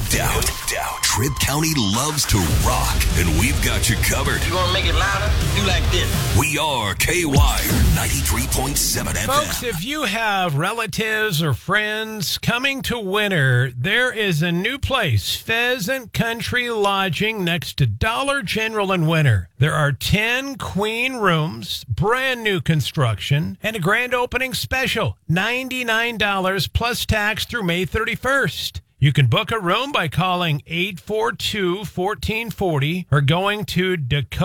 doubt. Tripp County loves to rock, and we've got you covered. You want to make it louder? Do like this. We are K-Wire 93.7 FM. Folks, if you have relatives or friends coming to winter, there is a new place, Pheasant Country Lodging, next to Dollar General in Winter. There are 10 queen rooms, brand new construction, and a grand opening special, $99 plus tax through May 31st. You can book a room by calling 842-1440 or going to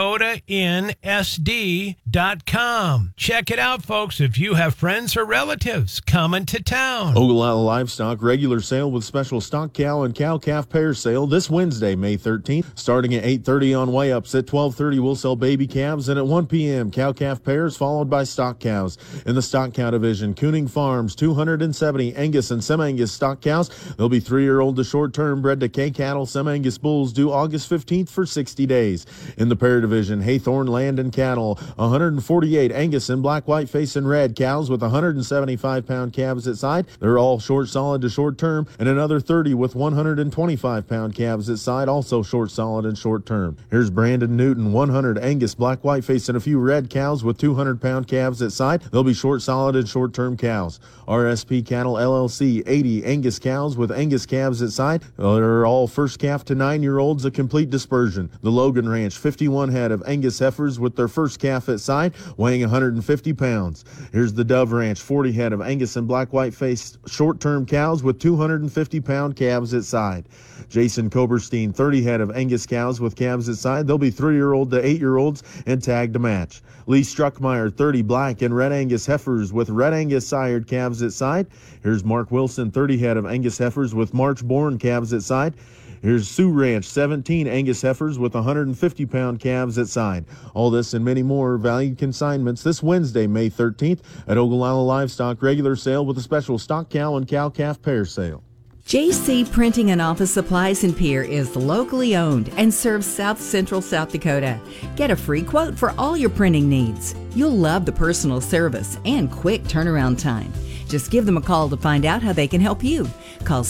DakotaInnSD.com. Check it out, folks, if you have friends or relatives coming to town. Ogallala Livestock regular sale with special stock cow and cow-calf pair sale this Wednesday, May 13th. Starting at 8:30 on way-ups. At 12:30, we'll sell baby calves, and at 1 p.m., cow-calf pairs followed by stock cows. In the stock cow division, Kooning Farms, 270 Angus and Sem-Angus stock cows. They'll be 3-year-old to short-term, bred to K-cattle, Sem-Angus bulls due August 15th for 60 days. In the pair division, Haythorne Land and Cattle, 148 Angus and black, white, face, and red cows with 175-pound calves at side. They're all short, solid to short-term, and another 30 with 125-pound calves at side, also short, solid, and short-term. Here's Brandon Newton, 100 Angus, black, white, face, and a few red cows with 200-pound calves at side. They'll be short, solid, and short-term cows. RSP Cattle LLC, 80 Angus cows with Angus calves at side. They're all first calf to 9-year-olds, a complete dispersion. The Logan Ranch, 51 head of Angus heifers with their first calf at side, weighing 150 pounds. Here's the Dove Ranch, 40 head of Angus and black, white-faced short-term cows with 250-pound calves at side. Jason Koberstein, 30 head of Angus cows with calves at side. They'll be 3-year-old to 8-year-olds and tagged to match. Lee Struckmeyer, 30 black and red Angus heifers with red Angus sired calves at side. Here's Mark Wilson, 30 head of Angus heifers with March-born calves at side. Here's Sioux Ranch, 17 Angus heifers with 150-pound calves at side. All this and many more valued consignments this Wednesday, May 13th at Ogallala Livestock regular sale with a special stock cow and cow-calf pair sale. JC Printing and Office Supplies in Pierre is locally owned and serves South Central South Dakota. Get a free quote for all your printing needs. You'll love the personal service and quick turnaround time. Just give them a call to find out how they can help you. Call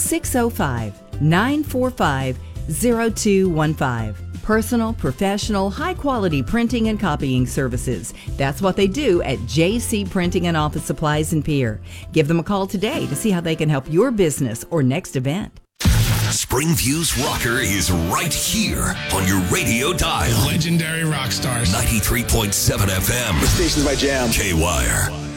605-945-0215. Personal, professional, high-quality printing and copying services. That's what they do at JC Printing and Office Supplies in Pierre. Give them a call today to see how they can help your business or next event. Springview's Rocker is right here on your radio dial. Legendary rock stars. 93.7 FM. The station's my jam. K-Wire.